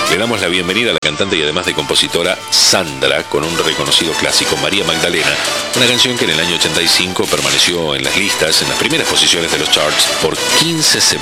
Le damos la bienvenida a la cantante y además de compositora Sandra con un reconocido clásico, María Magdalena, una canción que en el año 85 permaneció en las listas, en las primeras posiciones de los charts por 15 semanas.